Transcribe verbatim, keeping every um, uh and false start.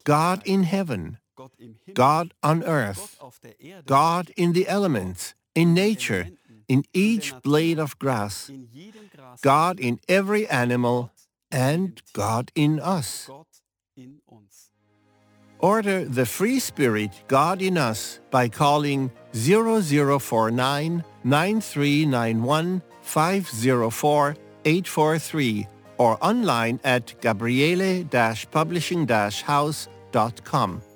God in heaven, Gott im Himmel, God on Gott earth, auf der Erde, God in the elements, in nature, in each blade of grass, in jedem Gras, God in every animal, and God in us. Gott in uns. Order the free spirit God in us by calling zero zero four nine, nine three nine one, five zero four, eight four three or online at gabriele dash publishing dash house dot com.